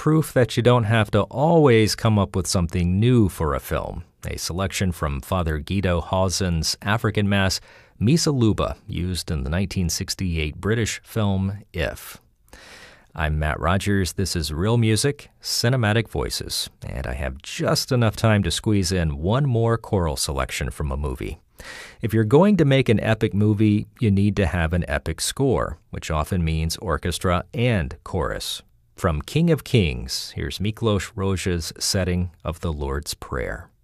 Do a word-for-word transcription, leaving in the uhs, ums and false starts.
proof that you don't have to always come up with something new for a film. A selection from Father Guido Hawson's African Mass, Missa Luba, used in the nineteen sixty-eight British film If. I'm Matt Rogers. This is Real Music, Cinematic Voices, and I have just enough time to squeeze in one more choral selection from a movie. If you're going to make an epic movie, you need to have an epic score, which often means orchestra and chorus. From King of Kings, here's Miklos Rozsa's setting of the Lord's Prayer.